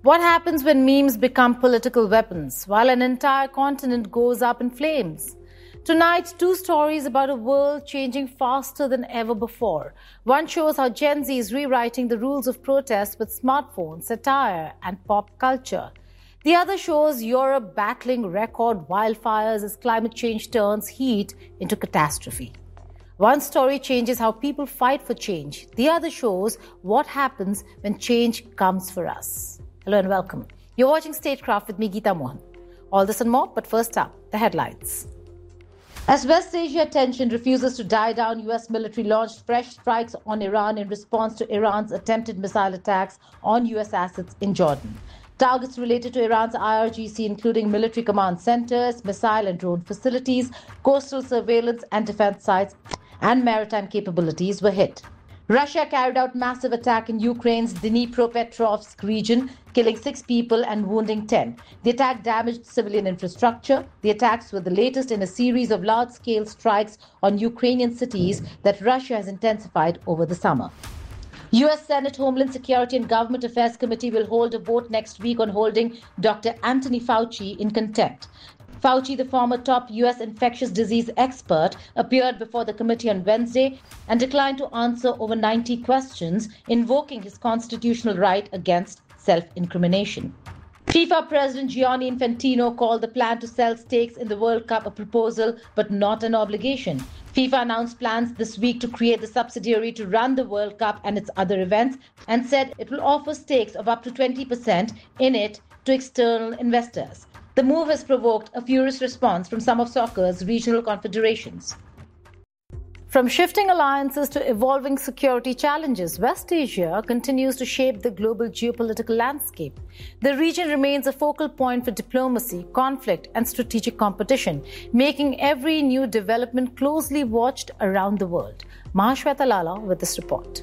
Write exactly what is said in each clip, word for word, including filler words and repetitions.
What happens when memes become political weapons while an entire continent goes up in flames? Tonight, two stories about a world changing faster than ever before. One shows how Gen Z is rewriting the rules of protest with smartphones, satire, and pop culture. The other shows Europe battling record wildfires as climate change turns heat into catastrophe. One story changes how people fight for change. The other shows what happens when change comes for us. Hello and welcome. You're watching Statecraft with me, Geeta Mohan. All this and more, but first up, the headlines. As West Asia tension refuses to die down, U S military launched fresh strikes on Iran in response to Iran's attempted missile attacks on U S assets in Jordan. Targets related to Iran's I R G C, including military command centers, missile and drone facilities, coastal surveillance and defense sites, and maritime capabilities were hit. Russia carried out massive attack in Ukraine's Dnipropetrovsk region, killing six people and wounding ten. The attack damaged civilian infrastructure. The attacks were the latest in a series of large-scale strikes on Ukrainian cities that Russia has intensified over the summer. U S Senate Homeland Security and Government Affairs Committee will hold a vote next week on holding Doctor Anthony Fauci in contempt. Fauci, the former top U S infectious disease expert, appeared before the committee on Wednesday and declined to answer over ninety questions, invoking his constitutional right against self-incrimination. FIFA President Gianni Infantino called the plan to sell stakes in the World Cup a proposal but not an obligation. FIFA announced plans this week to create the subsidiary to run the World Cup and its other events and said it will offer stakes of up to twenty percent in it to external investors. The move has provoked a furious response from some of soccer's regional confederations. From shifting alliances to evolving security challenges, West Asia continues to shape the global geopolitical landscape. The region remains a focal point for diplomacy, conflict, and strategic competition, making every new development closely watched around the world. Mahashweta Lala with this report.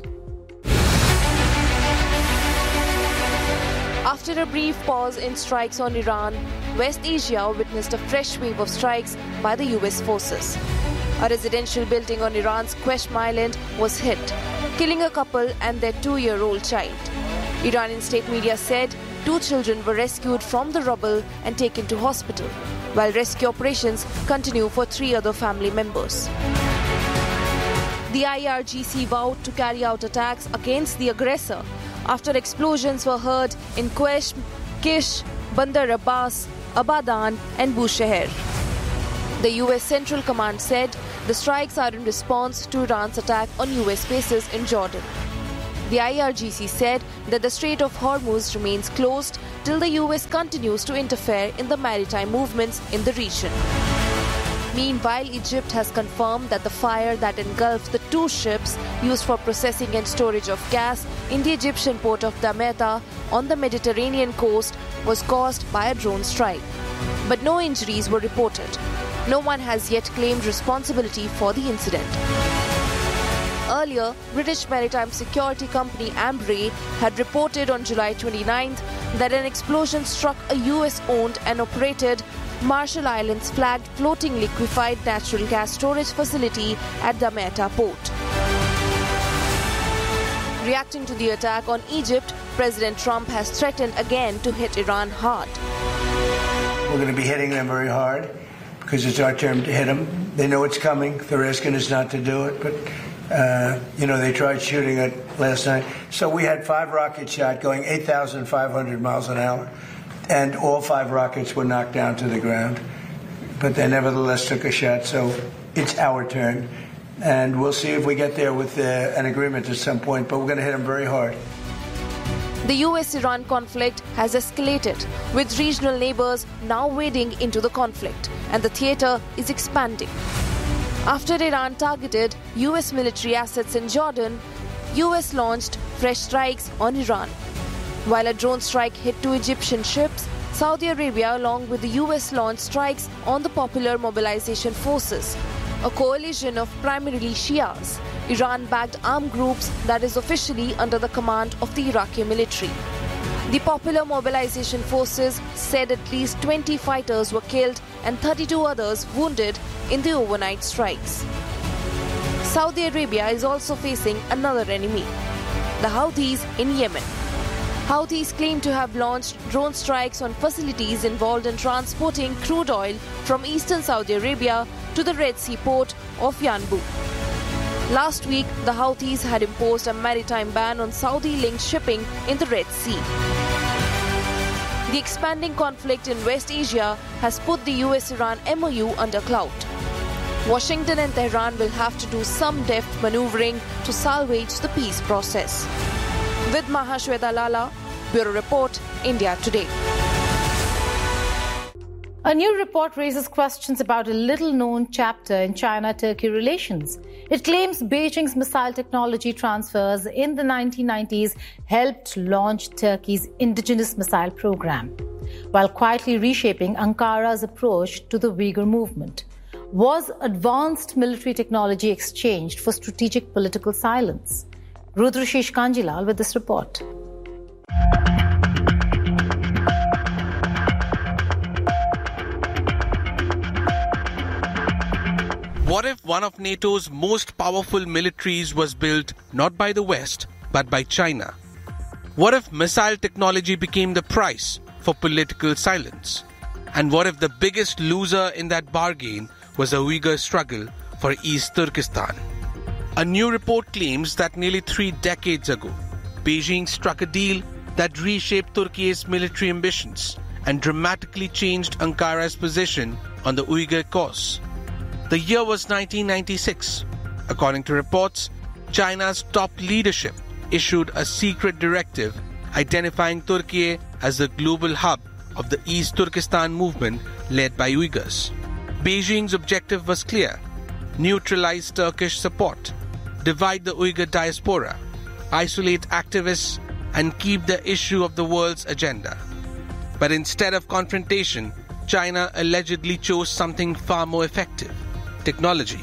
After a brief pause in strikes on Iran, West Asia witnessed a fresh wave of strikes by the U S forces. A residential building on Iran's Qeshm Island was hit, killing a couple and their two-year-old child. Iranian state media said two children were rescued from the rubble and taken to hospital, while rescue operations continue for three other family members. The I R G C vowed to carry out attacks against the aggressor after explosions were heard in Qeshm, Kish, Bandar Abbas, Abadan and Bushehr. The U S Central Command said the strikes are in response to Iran's attack on U S bases in Jordan. The I R G C said that the Strait of Hormuz remains closed till the U S continues to interfere in the maritime movements in the region. Meanwhile, Egypt has confirmed that the fire that engulfed the two ships used for processing and storage of gas in the Egyptian port of Damietta on the Mediterranean coast was caused by a drone strike. But no injuries were reported. No one has yet claimed responsibility for the incident. Earlier, British maritime security company Ambrey had reported on July twenty-ninth that an explosion struck a U S-owned and operated Marshall Islands flagged floating liquefied natural gas storage facility at Damietta port. Reacting to the attack on Egypt, President Trump has threatened again to hit Iran hard. We're going to be hitting them very hard because it's our turn to hit them. They know it's coming. They're asking us not to do it, but uh, you know, they tried shooting it last night. So we had five rockets shot going eight thousand five hundred miles an hour. And all five rockets were knocked down to the ground. But they nevertheless took a shot, so it's our turn. And we'll see if we get there with uh, an agreement at some point, but we're going to hit them very hard. The U S-Iran conflict has escalated, with regional neighbors now wading into the conflict, and the theater is expanding. After Iran targeted U S military assets in Jordan, U S launched fresh strikes on Iran. While a drone strike hit two Egyptian ships, Saudi Arabia, along with the U S, launched strikes on the Popular Mobilization Forces, a coalition of primarily Shias, Iran-backed armed groups that is officially under the command of the Iraqi military. The Popular Mobilization Forces said at least twenty fighters were killed and thirty-two others wounded in the overnight strikes. Saudi Arabia is also facing another enemy, the Houthis in Yemen. Houthis claim to have launched drone strikes on facilities involved in transporting crude oil from eastern Saudi Arabia to the Red Sea port of Yanbu. Last week, the Houthis had imposed a maritime ban on Saudi-linked shipping in the Red Sea. The expanding conflict in West Asia has put the U S Iran M O U under cloud. Washington and Tehran will have to do some deft maneuvering to salvage the peace process. With Mahashweta Lala, Bureau Report, India Today. A new report raises questions about a little-known chapter in China-Turkey relations. It claims Beijing's missile technology transfers in the nineteen nineties helped launch Turkey's indigenous missile program, while quietly reshaping Ankara's approach to the Uyghur movement. Was advanced military technology exchanged for strategic political silence? Rudrashish Kanjilal with this report. What if one of NATO's most powerful militaries was built not by the West, but by China? What if missile technology became the price for political silence? And what if the biggest loser in that bargain was a Uyghur struggle for East Turkestan? A new report claims that nearly three decades ago, Beijing struck a deal that reshaped Turkey's military ambitions and dramatically changed Ankara's position on the Uyghur cause. The year was nineteen ninety-six. According to reports, China's top leadership issued a secret directive identifying Turkey as the global hub of the East Turkestan movement led by Uyghurs. Beijing's objective was clear: neutralize Turkish support, divide the Uyghur diaspora, isolate activists, and keep the issue of the world's agenda. But instead of confrontation, China allegedly chose something far more effective: technology.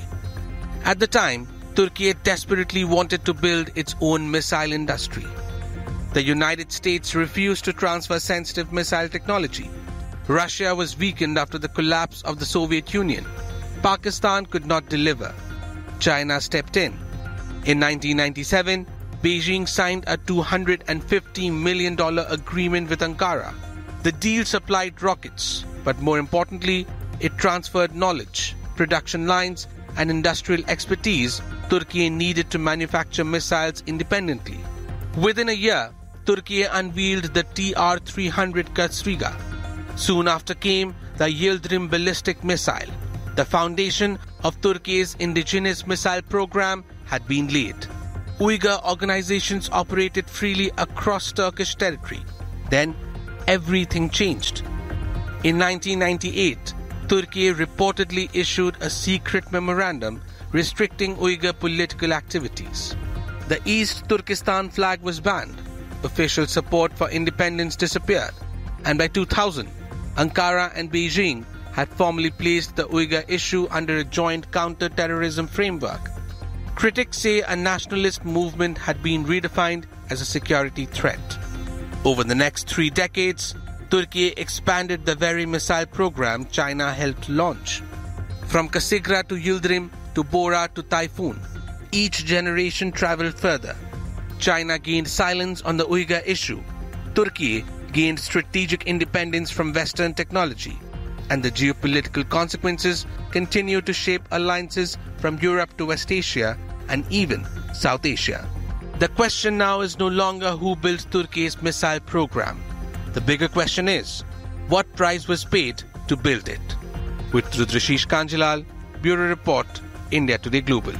At the time, Turkey desperately wanted to build its own missile industry. The United States refused to transfer sensitive missile technology. Russia was weakened after the collapse of the Soviet Union. Pakistan could not deliver. China stepped in. In nineteen ninety-seven, Beijing signed a two hundred fifty million dollars agreement with Ankara. The deal supplied rockets, but more importantly, it transferred knowledge, production lines, and industrial expertise Turkey needed to manufacture missiles independently. Within a year, Turkey unveiled the T R three hundred Kızılırmak. Soon after came the Yıldırım ballistic missile. The foundation of Turkey's indigenous missile program had been laid. Uyghur organizations operated freely across Turkish territory. Then, everything changed. In nineteen ninety-eight, Turkey reportedly issued a secret memorandum restricting Uyghur political activities. The East Turkestan flag was banned, official support for independence disappeared, and by two thousand, Ankara and Beijing had formally placed the Uyghur issue under a joint counter-terrorism framework. Critics say a nationalist movement had been redefined as a security threat. Over the next three decades, Turkey expanded the very missile program China helped launch. From Kızılırmak to Yıldırım to Bora to Typhoon, each generation traveled further. China gained silence on the Uyghur issue. Turkey gained strategic independence from Western technology. And the geopolitical consequences continue to shape alliances from Europe to West Asia and even South Asia. The question now is no longer who built Turkey's missile program. The bigger question is, what price was paid to build it? With Rudrashish Kanjilal, Bureau Report, India Today Global.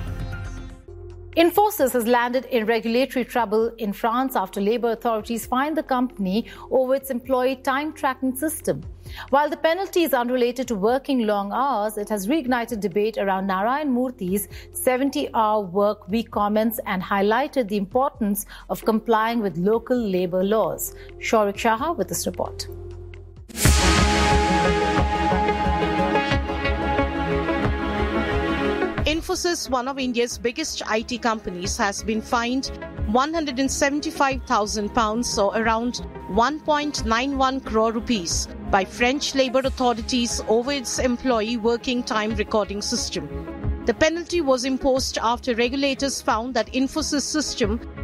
Infosys has landed in regulatory trouble in France after labor authorities fined the company over its employee time tracking system. While the penalty is unrelated to working long hours, it has reignited debate around Narayan Murthy's seventy-hour work week comments and highlighted the importance of complying with local labor laws. Shaurik Shah with this report. Infosys, one of India's biggest I T companies, has been fined one hundred seventy-five thousand pounds, or around one point nine one crore rupees, by French labor authorities over its employee working time recording system. The penalty was imposed after regulators found that Infosys' system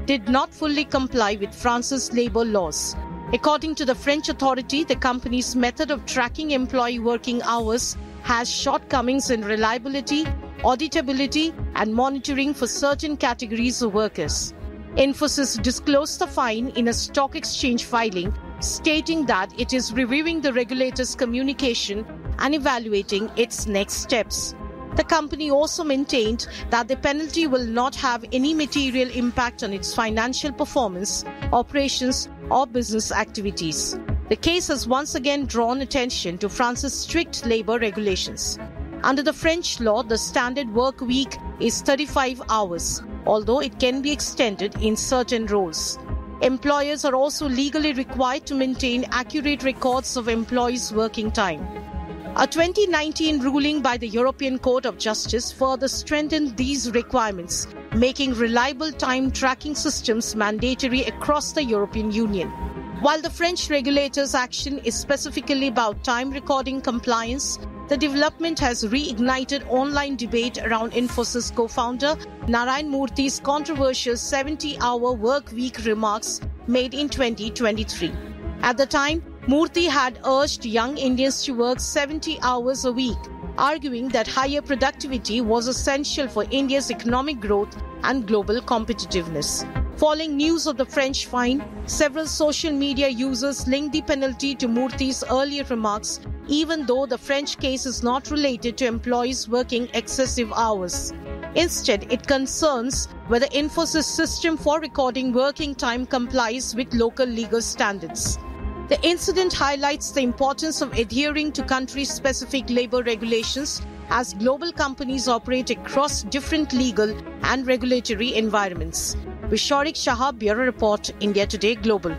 did not fully comply with France's labor laws. According to the French authority, the company's method of tracking employee working hours has shortcomings in reliability, auditability, and monitoring for certain categories of workers. Infosys disclosed the fine in a stock exchange filing, stating that it is reviewing the regulator's communication and evaluating its next steps. The company also maintained that the penalty will not have any material impact on its financial performance, operations, or business activities. The case has once again drawn attention to France's strict labor regulations. Under the French law, the standard work week is thirty-five hours, although it can be extended in certain roles. Employers are also legally required to maintain accurate records of employees' working time. A twenty nineteen ruling by the European Court of Justice further strengthened these requirements, making reliable time tracking systems mandatory across the European Union. While the French regulator's action is specifically about time recording compliance, the development has reignited online debate around Infosys co-founder Narayan Murthy's controversial seventy-hour work week remarks made in twenty twenty-three. At the time, Murthy had urged young Indians to work seventy hours a week, arguing that higher productivity was essential for India's economic growth and global competitiveness. Following news of the French fine, several social media users linked the penalty to Murthy's earlier remarks, even though the French case is not related to employees working excessive hours. Instead, it concerns whether Infosys' system for recording working time complies with local legal standards. The incident highlights the importance of adhering to country-specific labor regulations as global companies operate across different legal and regulatory environments. Vishwarik Shah, Bureau Report, India Today Global.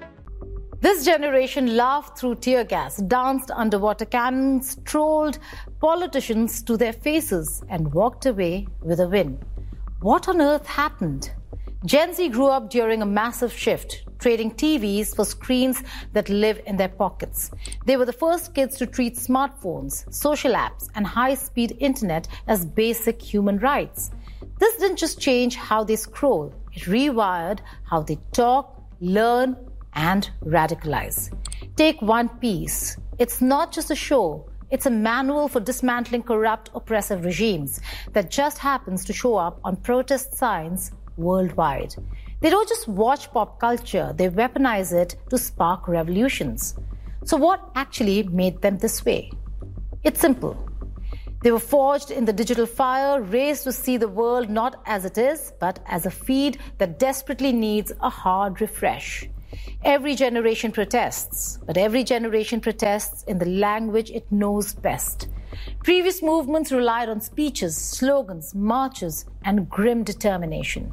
This generation laughed through tear gas, danced underwater cannons, trolled politicians to their faces, and walked away with a win. What on earth happened? Gen Z grew up during a massive shift, trading T Vs for screens that live in their pockets. They were the first kids to treat smartphones, social apps, and high-speed internet as basic human rights. This didn't just change how they scroll, it rewired how they talk, learn, and radicalize. Take One Piece. It's not just a show. It's a manual for dismantling corrupt, oppressive regimes that just happens to show up on protest signs worldwide. They don't just watch pop culture, they weaponize it to spark revolutions. So what actually made them this way? It's simple. They were forged in the digital fire, raised to see the world not as it is, but as a feed that desperately needs a hard refresh. Every generation protests, but every generation protests in the language it knows best. Previous movements relied on speeches, slogans, marches, and grim determination.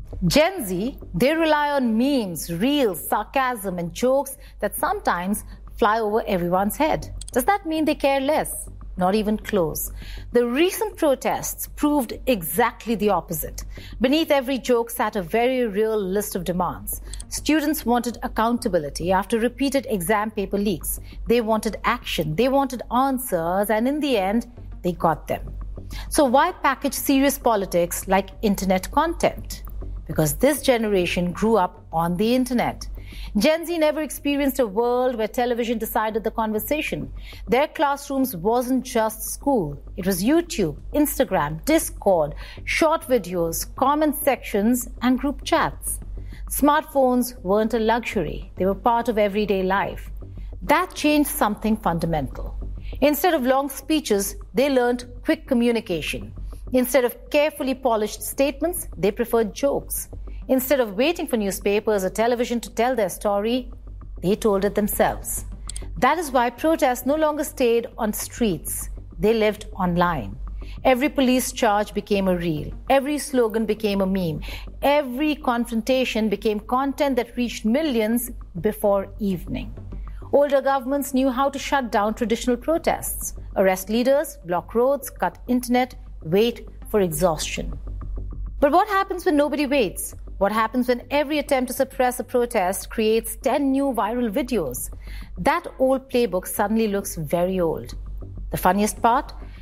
Gen Z, they rely on memes, reels, sarcasm, and jokes that sometimes fly over everyone's head. Does that mean they care less? Not even close. The recent protests proved exactly the opposite. Beneath every joke sat a very real list of demands. Students wanted accountability after repeated exam paper leaks. They wanted action, they wanted answers, and in the end, they got them. So why package serious politics like internet content? Because this generation grew up on the internet. Gen Z never experienced a world where television decided the conversation. Their classrooms wasn't just school. It was YouTube, Instagram, Discord, short videos, comment sections, and group chats. Smartphones weren't a luxury. They were part of everyday life. That changed something fundamental. Instead of long speeches, they learned quick communication. Instead of carefully polished statements, they preferred jokes. Instead of waiting for newspapers or television to tell their story, they told it themselves. That is why protests no longer stayed on streets. They lived online. Every police charge became a reel. Every slogan became a meme. Every confrontation became content that reached millions before evening. Older governments knew how to shut down traditional protests, arrest leaders, block roads, cut internet, wait for exhaustion. But what happens when nobody waits? What happens when every attempt to suppress a protest creates ten new viral videos? That old playbook suddenly looks very old. The funniest part?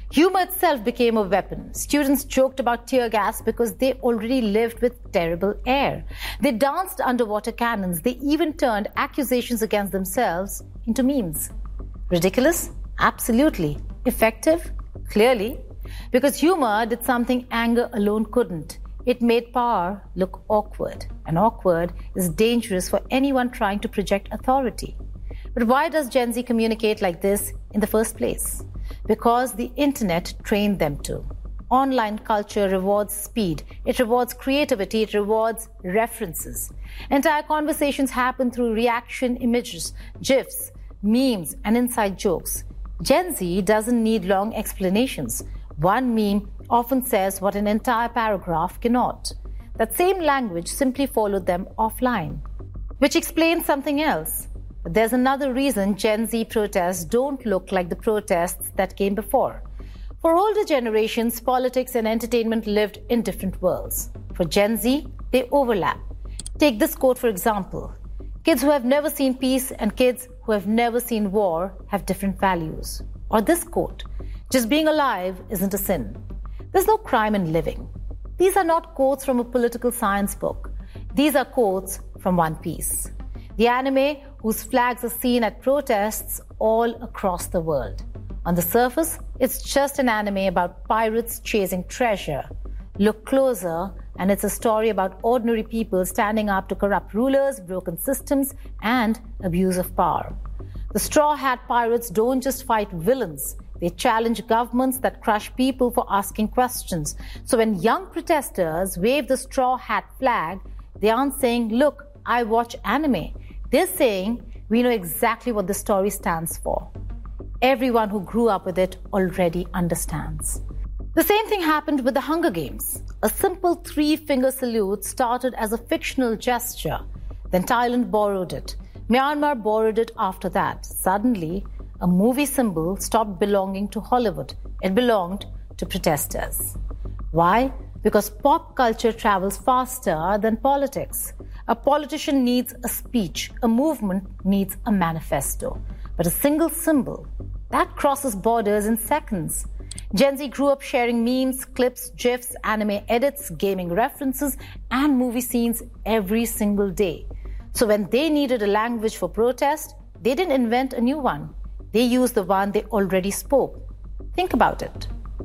Humor itself became a weapon. Students joked about tear gas because they already lived with terrible air. They danced underwater cannons. They even turned accusations against themselves into memes. Ridiculous? Absolutely. Effective? Clearly. Because humor did something anger alone couldn't. It made power look awkward. And awkward is dangerous for anyone trying to project authority. But why does Gen Z communicate like this in the first place? Because the internet trained them to. Online culture rewards speed. It rewards creativity. It rewards references. Entire conversations happen through reaction images, GIFs, memes, and inside jokes. Gen Z doesn't need long explanations. One meme often says what an entire paragraph cannot. That same language simply followed them offline, which explains something else. But there's another reason Gen Z protests don't look like the protests that came before. For older generations, politics and entertainment lived in different worlds. For Gen Z, they overlap. Take this quote, for example. Kids who have never seen peace and kids who have never seen war have different values. Or this quote, just being alive isn't a sin. There's no crime in living. These are not quotes from a political science book. These are quotes from One Piece, the anime whose flags are seen at protests all across the world. On the surface, it's just an anime about pirates chasing treasure. Look closer, and it's a story about ordinary people standing up to corrupt rulers, broken systems, and abuse of power. The Straw Hat Pirates don't just fight villains. They challenge governments that crush people for asking questions. So when young protesters wave the straw hat flag, they aren't saying, look, I watch anime. They're saying, we know exactly what the story stands for. Everyone who grew up with it already understands. The same thing happened with the Hunger Games. A simple three-finger salute started as a fictional gesture. Then Thailand borrowed it. Myanmar borrowed it after that. Suddenly, a movie symbol stopped belonging to Hollywood. It belonged to protesters. Why? Because pop culture travels faster than politics. A politician needs a speech. A movement needs a manifesto. But a single symbol, that crosses borders in seconds. Gen Z grew up sharing memes, clips, GIFs, anime edits, gaming references, and movie scenes every single day. So when they needed a language for protest, they didn't invent a new one. They used the one they already spoke. Think about it.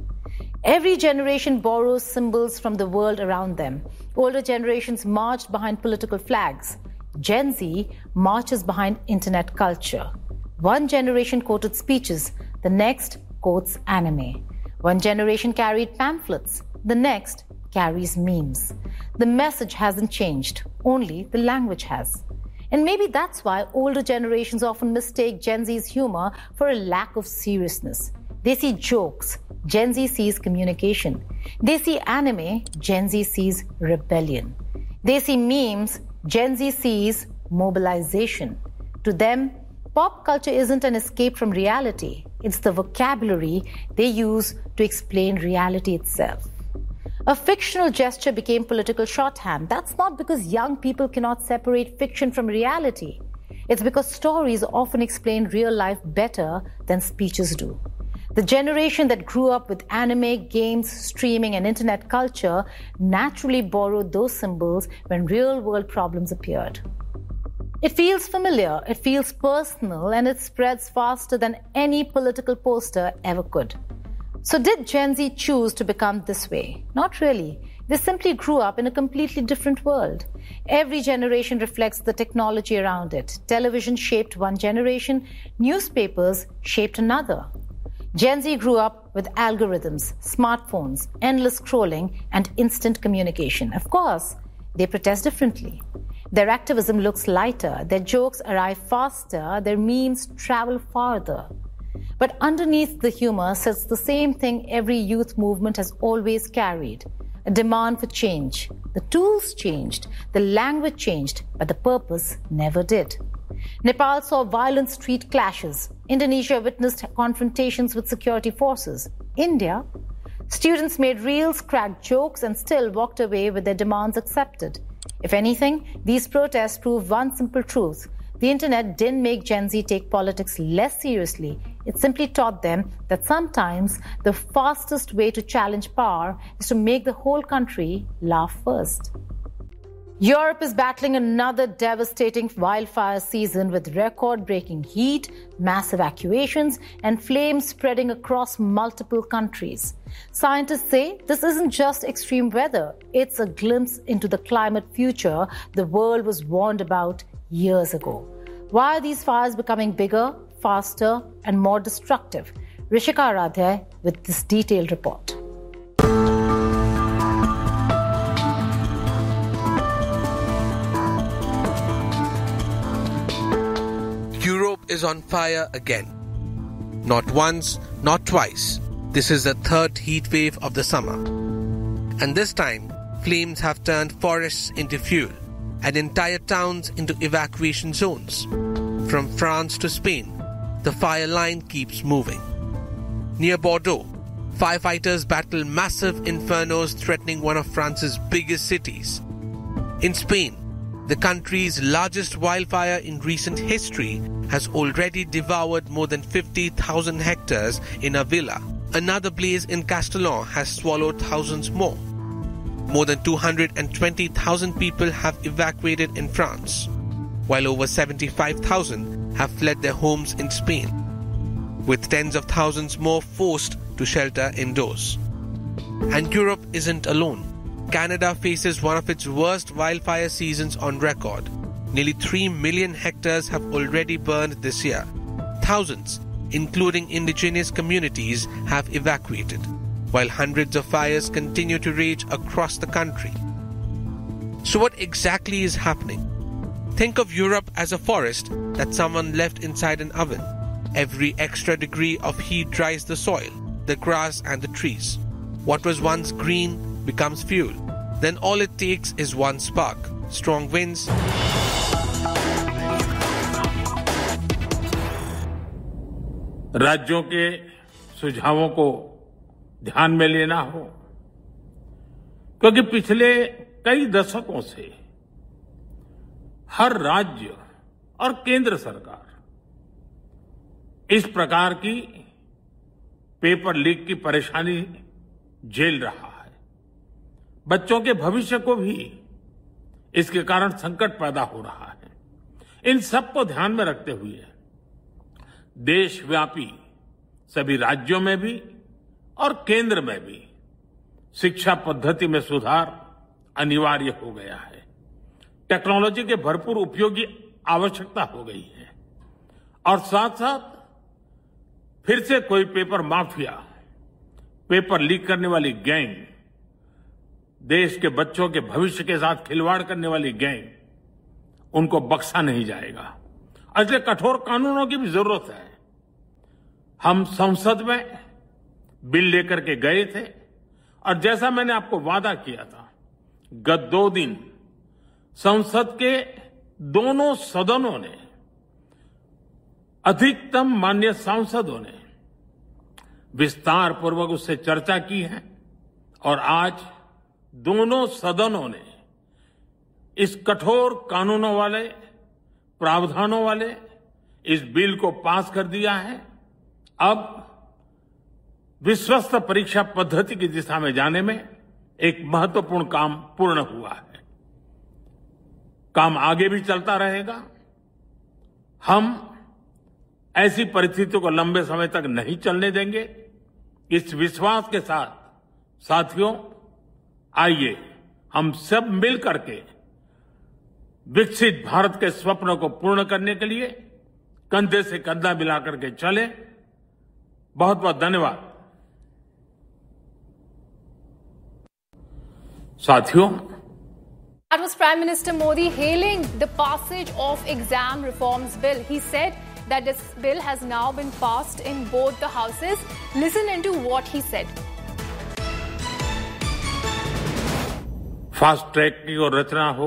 Every generation borrows symbols from the world around them. Older generations marched behind political flags. Gen Z marches behind internet culture. One generation quoted speeches, the next quotes anime. One generation carried pamphlets, the next carries memes. The message hasn't changed, only the language has. And maybe that's why older generations often mistake Gen Z's humor for a lack of seriousness. They see jokes, Gen Z sees communication. They see anime, Gen Z sees rebellion. They see memes, Gen Z sees mobilization. To them, pop culture isn't an escape from reality. It's the vocabulary they use to explain reality itself. A fictional gesture became political shorthand. That's not because young people cannot separate fiction from reality. It's because stories often explain real life better than speeches do. The generation that grew up with anime, games, streaming, and internet culture naturally borrowed those symbols when real-world problems appeared. It feels familiar, it feels personal, and it spreads faster than any political poster ever could. So did Gen Z choose to become this way? Not really. They simply grew up in a completely different world. Every generation reflects the technology around it. Television shaped one generation, newspapers shaped another. Gen Z grew up with algorithms, smartphones, endless scrolling, and instant communication. Of course, they protest differently. Their activism looks lighter, their jokes arrive faster, their memes travel farther. But underneath the humor sits the same thing every youth movement has always carried, a demand for change. The tools changed, the language changed, but the purpose never did. Nepal saw violent street clashes. Indonesia witnessed confrontations with security forces. India, students made reels, cracked jokes, and still walked away with their demands accepted. If anything, these protests prove one simple truth. The internet didn't make Gen Z take politics less seriously. It simply taught them that sometimes the fastest way to challenge power is to make the whole country laugh first. Europe is battling another devastating wildfire season with record-breaking heat, mass evacuations, and flames spreading across multiple countries. Scientists say this isn't just extreme weather, it's a glimpse into the climate future the world was warned about years ago. Why are these fires becoming bigger, faster, and more destructive? Rishika Aradhya with this detailed report. Europe is on fire again. Not once, not twice. This is the third heat wave of the summer. And this time, flames have turned forests into fuel and entire towns into evacuation zones. From France to Spain, the fire line keeps moving. Near Bordeaux, firefighters battle massive infernos threatening one of France's biggest cities. In Spain, the country's largest wildfire in recent history has already devoured more than fifty thousand hectares in a villa. Another blaze in Castellón has swallowed thousands more. More than two hundred twenty thousand people have evacuated in France, while over seventy-five thousand have fled their homes in Spain, with tens of thousands more forced to shelter indoors. And Europe isn't alone. Canada faces one of its worst wildfire seasons on record. Nearly three million hectares have already burned this year. Thousands, including indigenous communities, have evacuated, while hundreds of fires continue to rage across the country. So what exactly is happening? Think of Europe as a forest that someone left inside an oven. Every extra degree of heat dries the soil, the grass and the trees. What was once green becomes fuel. Then all it takes is one spark. Strong winds, राज्यों के सुझावों को ध्यान में लेना हो, क्योंकि पिछले कई दशकों से हर राज्य और केंद्र सरकार इस प्रकार की पेपर लीक की परेशानी झेल रहा है। बच्चों के भविष्य को भी इसके कारण संकट पैदा हो रहा है। इन सब को ध्यान में रखते हुए देशव्यापी सभी राज्यों में भी और केंद्र में भी शिक्षा पद्धति में सुधार अनिवार्य हो गया है। टेक्नोलॉजी के भरपूर उपयोग की आवश्यकता हो गई है और साथ साथ फिर से कोई पेपर माफिया, पेपर लीक करने वाली गैंग, देश के बच्चों के भविष्य के साथ खिलवाड़ करने वाली गैंग, उनको बख्शा नहीं जाएगा। इसलिए कठोर कानूनों की भी जरूरत है। हम संसद में बिल लेकर के गए थे और जैसा मैंने आपको वादा किया था, गत दो दिन संसद के दोनों सदनों ने, अधिकतम माननीय सांसदों ने विस्तार पूर्वक उससे चर्चा की है और आज दोनों सदनों ने इस कठोर कानूनों वाले, प्रावधानों वाले इस बिल को पास कर दिया है। अब विश्वस्त परीक्षा पद्धति की दिशा में जाने में एक महत्वपूर्ण काम पूर्ण हुआ है। काम आगे भी चलता रहेगा। हम ऐसी परिस्थितियों को लंबे समय तक नहीं चलने देंगे। इस विश्वास के साथ साथियों, आइए हम सब मिल करके विकसित भारत के स्वप्न को पूर्ण करने के लिए कंधे से कंधा मिलाकर के चले। बहुत बहुत धन्यवाद। साथियों, that was Prime Minister Modi hailing the passage of exam reforms bill. He said that this bill has now been passed in both the houses. Listen into what he said. Fast track की और रचना हो,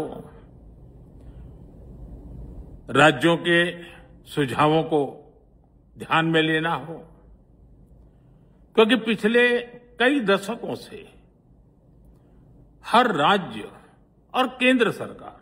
राज्यों के सुझावों को ध्यान में लेना हो, क्योंकि पिछले कई दशकों से हर राज्य और केंद्र सरकार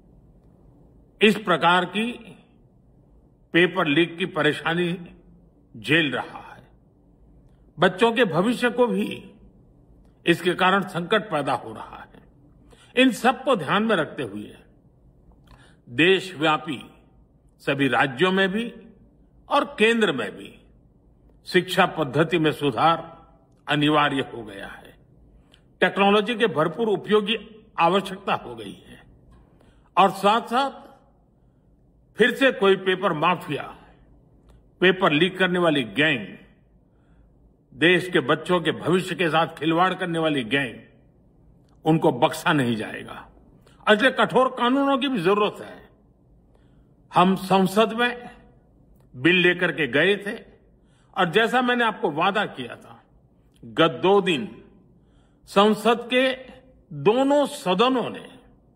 इस प्रकार की पेपर लीक की परेशानी झेल रहा है। बच्चों के भविष्य को भी इसके कारण संकट पैदा हो रहा है। इन सब को ध्यान में रखते हुए देशव्यापी सभी राज्यों में भी और केंद्र में भी शिक्षा पद्धति में सुधार अनिवार्य हो गया है। टेक्नोलॉजी के भरपूर उपयोग की आवश्यकता हो गई है और साथ साथ फिर से कोई पेपर माफिया, पेपर लीक करने वाली गैंग, देश के बच्चों के भविष्य के साथ खिलवाड़ करने वाली गैंग, उनको बख्शा नहीं जाएगा। इसलिए कठोर कानूनों की भी जरूरत है। हम संसद में बिल लेकर के गए थे और जैसा मैंने आपको वादा किया था, गत दो दिन संसद के दोनों सदनों ने,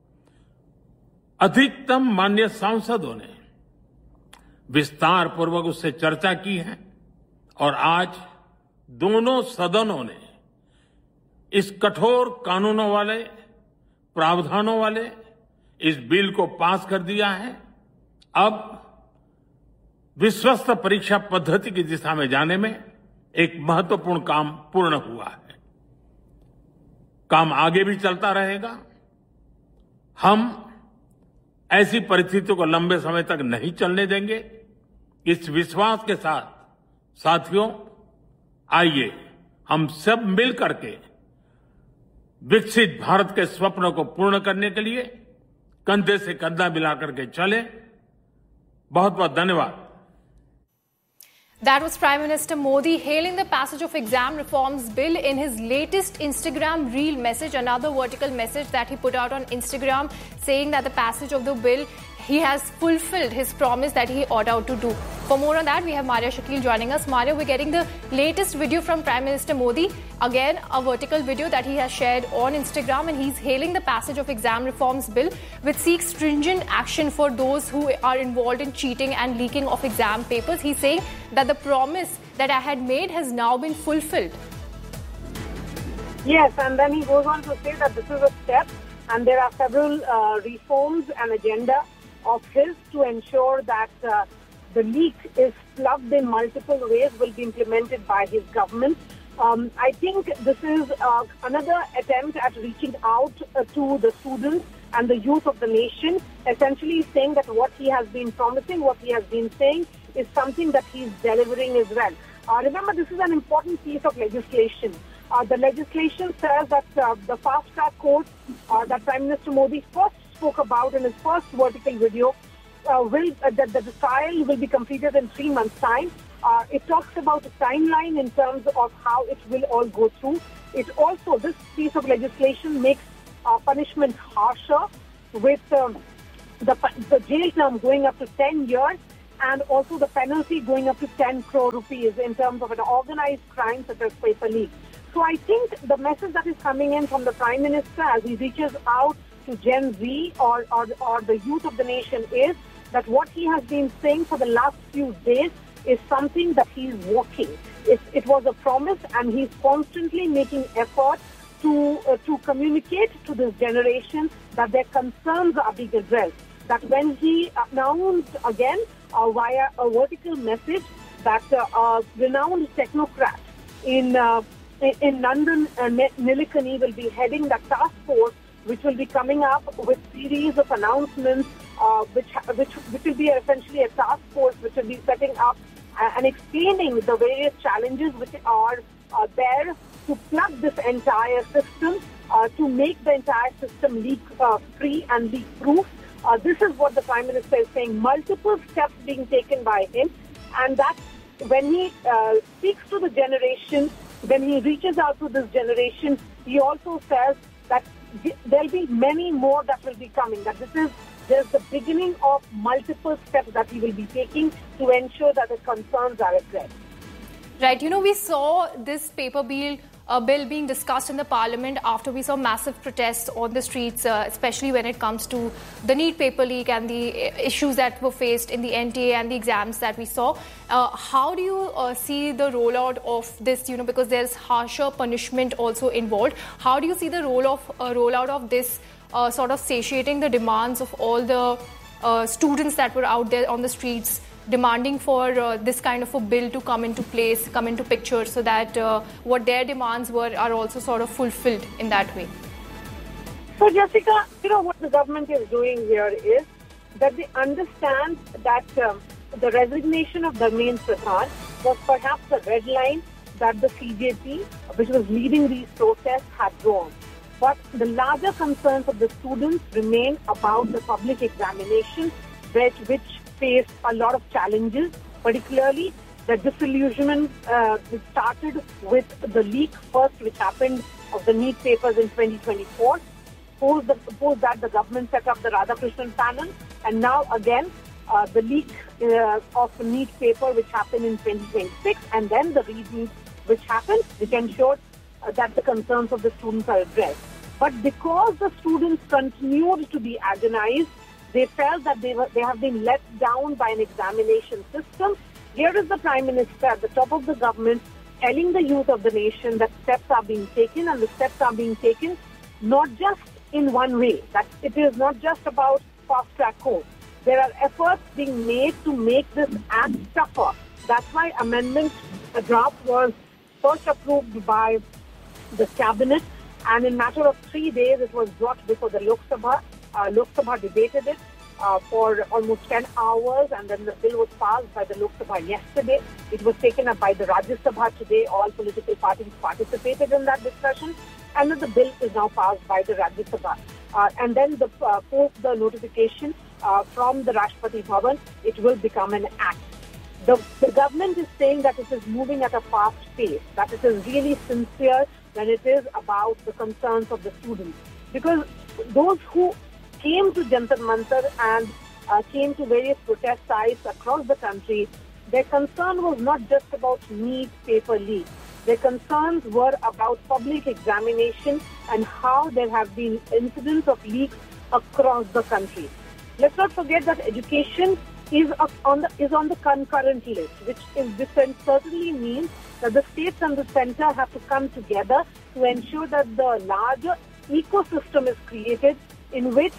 अधिकतम माननीय सांसदों ने विस्तार पूर्वक उससे चर्चा की है और आज दोनों सदनों ने इस कठोर कानूनों वाले, प्रावधानों वाले इस बिल को पास कर दिया है। अब विश्वस्त परीक्षा पद्धति की दिशा में जाने में एक महत्वपूर्ण काम पूर्ण हुआ है। काम आगे भी चलता रहेगा। हम ऐसी परिस्थितियों को लंबे समय तक नहीं चलने देंगे। इस विश्वास के साथ साथियों, आइए हम सब मिल करके विकसित भारत के स्वप्न को पूर्ण करने के लिए कंधे से कंधा मिलाकर के चले। बहुत बहुत धन्यवाद। That was Prime Minister Modi hailing the passage of exam reforms bill in his latest Instagram reel message, another vertical message that he put out on Instagram, saying that the passage of the bill, he has fulfilled his promise that he ought out to do. For more on that, we have Maria Shakil joining us. Maria, we're getting the latest video from Prime Minister Modi. Again, a vertical video that he has shared on Instagram, and he's hailing the passage of exam reforms bill, which seeks stringent action for those who are involved in cheating and leaking of exam papers. He's saying that the promise that I had made has now been fulfilled. Yes, and then he goes on to say that this is a step, and there are several uh, reforms and agenda of his to ensure that uh, the leak is plugged in multiple ways will be implemented by his government. Um, I think this is uh, another attempt at reaching out uh, to the students and the youth of the nation, essentially saying that what he has been promising, what he has been saying is something that he's delivering as well. Uh, remember, this is an important piece of legislation. Uh, the legislation says that uh, the fast-track court uh, that Prime Minister Modi first spoke about in his first vertical video, uh, will uh, that the trial will be completed in three months' time. Uh, it talks about a timeline in terms of how it will all go through. It also, this piece of legislation makes uh, punishment harsher, with um, the, the jail term going up to ten years and also the penalty going up to ten crore rupees in terms of an organized crime such as paper leak. So I think the message that is coming in from the Prime Minister as he reaches out to Gen Z or, or, or the youth of the nation is that what he has been saying for the last few days is something that he is walking. It, it was a promise, and he's constantly making effort to uh, to communicate to this generation that their concerns are being addressed. That when he announced again uh, via a vertical message that uh, a renowned technocrat in uh, in London, uh, Nilekani, will be heading the task force, which will be coming up with series of announcements, uh, which, which which will be essentially a task force which will be setting up uh, and explaining the various challenges which are uh, there to plug this entire system, uh, to make the entire system leak-free uh, and leak-proof. Uh, this is what the Prime Minister is saying. Multiple steps being taken by him, and that when he uh, speaks to the generation, when he reaches out to this generation, he also says that there'll be many more that will be coming, that this is just the beginning of multiple steps that he will be taking to ensure that the concerns are addressed. Right. You know, we saw this paper bill, uh, bill being discussed in the parliament after we saw massive protests on the streets, uh, especially when it comes to the NEET paper leak and the issues that were faced in the N T A and the exams that we saw. Uh, how do you uh, see the rollout of this, you know, because there's harsher punishment also involved. How do you see the roll of, uh, rollout of this uh, sort of satiating the demands of all the uh, students that were out there on the streets demanding for uh, this kind of a bill to come into place, come into picture, so that uh, what their demands were are also sort of fulfilled in that way? So, Jessica, you know, what the government is doing here is that they understand that um, the resignation of Dharmendra Pradhan was perhaps a red line that the C J P, which was leading these protests, had drawn. But the larger concerns of the students remain about the public examination, which, which faced a lot of challenges, particularly the disillusionment uh, which started with the leak first, which happened of the NEET papers in twenty twenty-four. Post, the, post that, the government set up the Radhakrishnan panel, and now again uh, the leak uh, of the NEET paper, which happened in twenty twenty-six, and then the re-NEET which happened, which ensured uh, that the concerns of the students are addressed. But because the students continued to be agonized, they felt that they were they have been let down by an examination system. Here is the Prime Minister at the top of the government telling the youth of the nation that steps are being taken, and the steps are being taken not just in one way, that it is not just about fast-track court. There are efforts being made to make this act tougher. That's why amendment a draft was first approved by the cabinet, and in a matter of three days it was brought before the Lok Sabha. Uh, Lok Sabha debated it uh, for almost ten hours, and then the bill was passed by the Lok Sabha yesterday. It was taken up by the Rajya Sabha today. All political parties participated in that discussion, and then the bill is now passed by the Rajya Sabha. Uh, and then the, uh, post the notification uh, from the Rashtrapati Bhavan, it will become an act. The, the government is saying that it is moving at a fast pace, that it is really sincere when it is about the concerns of the students. Because those who came to Jantar Mantar and uh, came to various protest sites across the country, their concern was not just about NEET paper leak. Their concerns were about public examination and how there have been incidents of leaks across the country. Let's not forget that education is on the is on the concurrent list, which is different. Certainly means that the states and the center have to come together to ensure that the larger ecosystem is created in which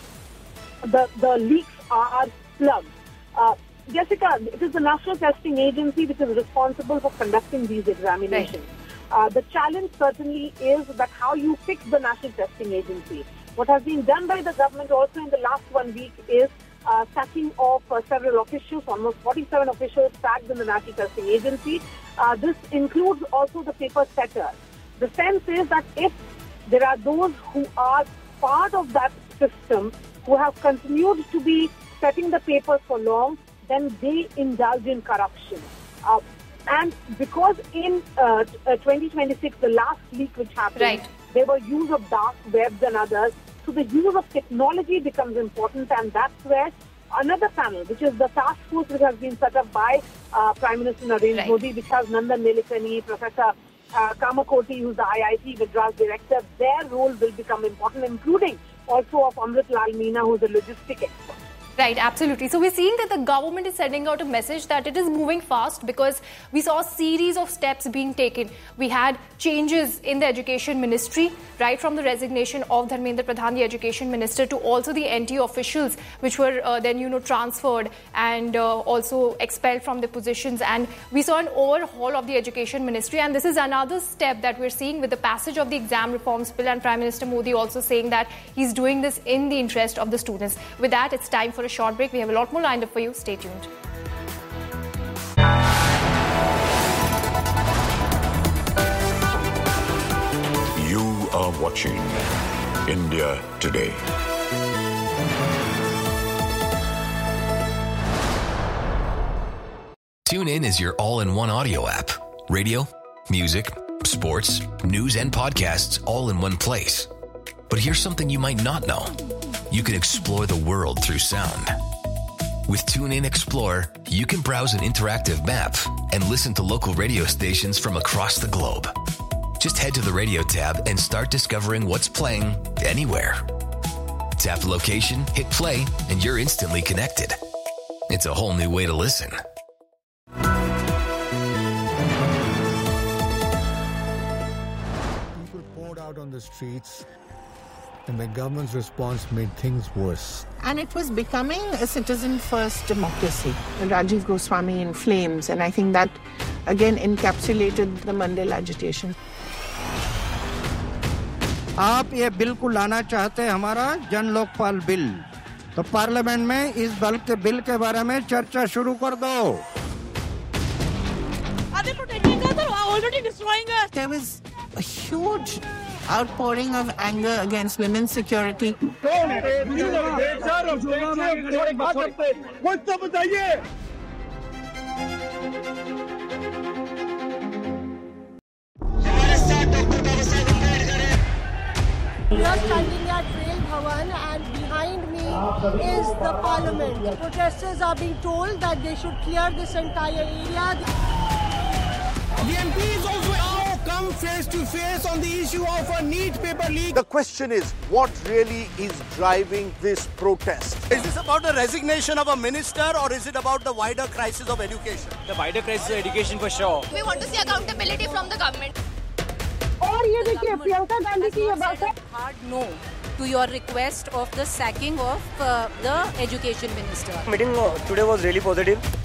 the, the leaks are plugged. Uh, Jessica, it is the National Testing Agency which is responsible for conducting these examinations. Right. Uh, the challenge certainly is that how you fix the National Testing Agency. What has been done by the government also in the last one week is uh, sacking of uh, several officials, almost forty-seven officials sacked in the National Testing Agency. Uh, this includes also the paper setters. The sense is that if there are those who are part of that system who have continued to be setting the papers for long, then they indulge in corruption. Uh, and because in uh, twenty twenty-six, the last leak which happened, right, there were use of dark webs and others. So the use of technology becomes important, and that's where another panel, which is the task force which has been set up by uh, Prime Minister Narendra right. Modi, which has Nandan Nilekani, Professor uh, Kamakoti, who's the I I T Madras director, their role will become important, including also of Amrit Lal Meena, who's a logistic expert. Right, absolutely. So we're seeing that the government is sending out a message that it is moving fast, because we saw a series of steps being taken. We had changes in the education ministry, right from the resignation of Dharmendra Pradhan, the education minister, to also the N T A officials, which were uh, then, you know, transferred and uh, also expelled from their positions. And we saw an overhaul of the education ministry. And this is another step that we're seeing with the passage of the exam reforms bill, and Prime Minister Modi also saying that he's doing this in the interest of the students. With that, it's time for a short break. We have a lot more lined up for you. Stay tuned. You are watching India Today. TuneIn is your all-in-one audio app. Radio, music, sports, news, and podcasts all in one place. But here's something you might not know. You can explore the world through sound. With TuneIn Explore, you can browse an interactive map and listen to local radio stations from across the globe. Just head to the radio tab and start discovering what's playing anywhere. Tap the location, hit play, and you're instantly connected. It's a whole new way to listen. People poured out on the streets And the government's response made things worse. And it was becoming a citizen-first democracy. Rajiv Goswami in flames, and I think that, again, encapsulated the Mandela agitation. आप ये bill को लाना चाहते हैं हमारा जन Lokpal bill तो parliament में इस बिल के बिल के बारे में चर्चा शुरू कर दो Are they protecting us or are already destroying us? There was a huge outpouring of anger against women's security. We are standing at Rail Bhavan and behind me is the parliament. The protesters are being told that they should clear this entire area. The M Ps also now come face to face on the issue of a NEET paper leak. The question is, what really is driving this protest? Is this about the resignation of a minister or is it about the wider crisis of education? The wider crisis of education for sure. We want to see accountability from the government. और ये देखिए प्रियंका गांधी की ये बात है hard no to your request of the sacking of uh, the education minister. Meeting today was really positive.